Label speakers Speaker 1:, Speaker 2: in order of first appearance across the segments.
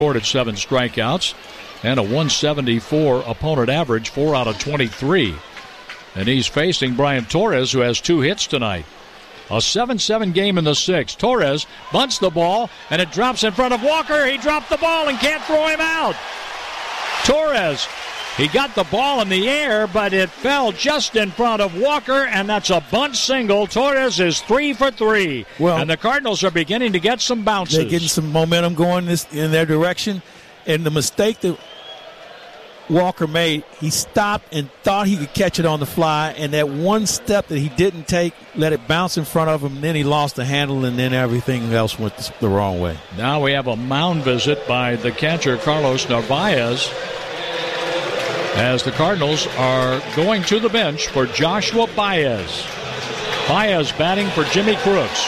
Speaker 1: recorded 7 strikeouts and a 174 opponent average, 4 out of 23. And he's facing Brian Torres, who has 2 hits tonight. A 7-7 game in the 6th. Torres bunts the ball, and it drops in front of Walker. He dropped the ball and can't throw him out. Torres, he got the ball in the air, but it fell just in front of Walker, and that's a bunt single. Torres is 3 for 3.
Speaker 2: Well,
Speaker 1: and the Cardinals are beginning to get some bounces.
Speaker 2: They're getting some momentum going in their direction. And the mistake that Walker made, he stopped and thought he could catch it on the fly, and that one step that he didn't take, let it bounce in front of him, and then he lost the handle, and then everything else went the wrong way.
Speaker 1: Now we have a mound visit by the catcher, Carlos Narvaez, as the Cardinals are going to the bench for Joshua Baez. Baez batting for Jimmy Crooks.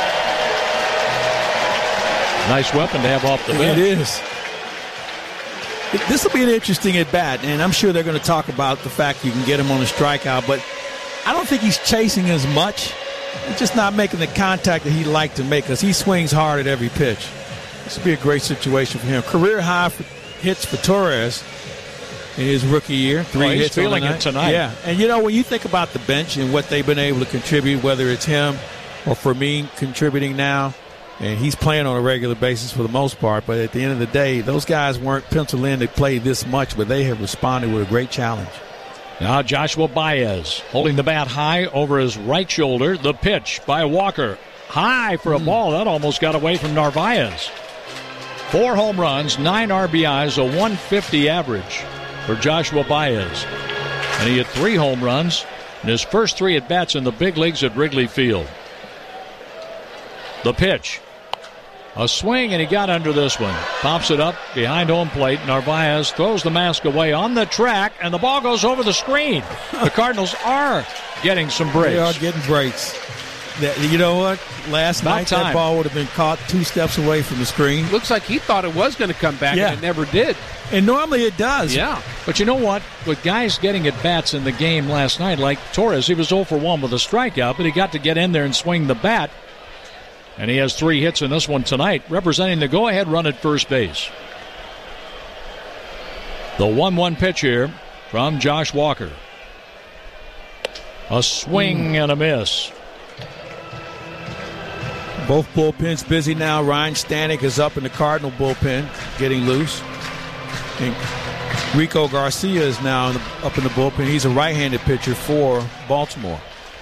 Speaker 1: Nice weapon to have off the bench.
Speaker 2: It is. This will be an interesting at-bat, and I'm sure they're going to talk about the fact you can get him on a strikeout, but I don't think he's chasing as much. He's just not making the contact that he'd like to make because he swings hard at every pitch. This will be a great situation for him. Career high hits for Torres in his rookie year. 3 hits.
Speaker 1: He's feeling it tonight.
Speaker 2: Yeah, and when you think about the bench and what they've been able to contribute, whether it's him or Fermin contributing now, and he's playing on a regular basis for the most part, but at the end of the day, those guys weren't penciled in to play this much, but they have responded with a great challenge.
Speaker 1: Now Joshua Baez holding the bat high over his right shoulder. The pitch by Walker. High for a ball. That almost got away from Narvaez. 4 home runs, 9 RBIs, a 150 average for Joshua Baez. And he had 3 home runs in his first 3 at-bats in the big leagues at Wrigley Field. The pitch. A swing, and he got under this one. Pops it up behind home plate. Narvaez throws the mask away on the track, and the ball goes over the screen. The Cardinals are getting some breaks.
Speaker 2: They are getting breaks. You know what? Last night that ball would have been caught 2 steps away from the screen.
Speaker 3: Looks like he thought it was going to come back, and it never did.
Speaker 2: And normally it does.
Speaker 1: Yeah. But you know what? With guys getting at-bats in the game last night, like Torres, he was 0 for 1 with a strikeout, but he got to get in there and swing the bat. And he has 3 hits in this one tonight, representing the go-ahead run at first base. The 1-1 pitch here from Josh Walker. A swing and a miss.
Speaker 2: Both bullpens busy now. Ryan Stanek is up in the Cardinal bullpen, getting loose. And Rico Garcia is now up in the bullpen. He's a right-handed pitcher for Baltimore.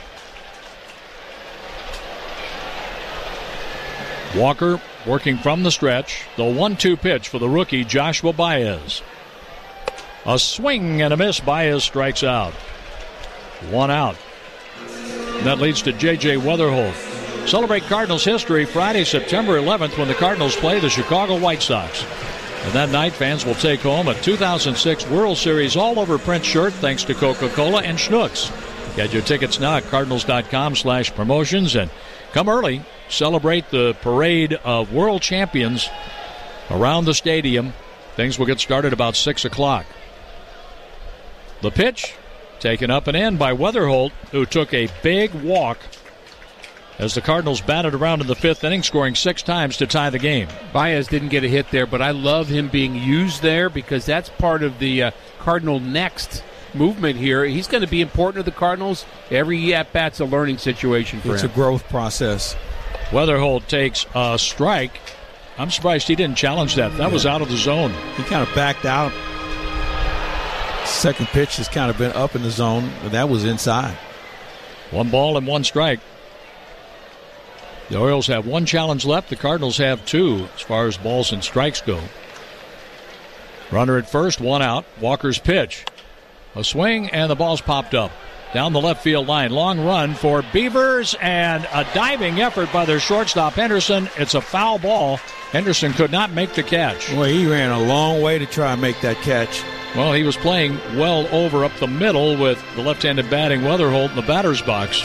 Speaker 1: Walker working from the stretch. The 1-2 pitch for the rookie Joshua Baez. A swing and a miss. Baez strikes out. 1 out. And that leads to J.J. Weatherholt. Celebrate Cardinals history Friday, September 11th when the Cardinals play the Chicago White Sox. And that night, fans will take home a 2006 World Series all-over print shirt thanks to Coca-Cola and Schnucks. Get your tickets now at cardinals.com/promotions and come early. Celebrate the parade of world champions around the stadium. Things will get started about 6 o'clock. The pitch taken up and in by Weatherholt, who took a big walk as the Cardinals batted around in the 5th inning, scoring 6 times to tie the game.
Speaker 3: Baez didn't get a hit there, but I love him being used there because that's part of the Cardinal next movement here. He's going to be important to the Cardinals. Every at-bat's a learning situation for him.
Speaker 2: It's a growth process.
Speaker 1: Weatherholt takes a strike. I'm surprised he didn't challenge that. That was out of the zone.
Speaker 2: He kind of backed out. Second pitch has kind of been up in the zone, but that was inside.
Speaker 1: 1 ball and 1 strike. The Orioles have 1 challenge left. The Cardinals have 2 as far as balls and strikes go. Runner at first, 1 out. Walker's pitch. A swing, and the ball's popped up. Down the left field line. Long run for Beavers, and a diving effort by their shortstop, Henderson. It's a foul ball. Henderson could not make the catch.
Speaker 2: Well, he ran a long way to try and make that catch.
Speaker 1: Well, he was playing well over up the middle with the left-handed batting Weatherholt in the batter's box.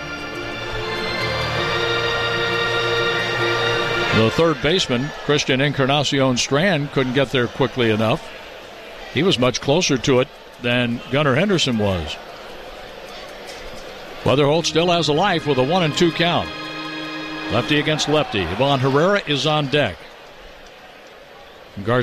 Speaker 1: The third baseman, Christian Encarnacion Strand, couldn't get there quickly enough. He was much closer to it than Gunnar Henderson was. Weatherholt still has a life with a 1-2 count. Lefty against lefty. Ivan Herrera is on deck. Garcia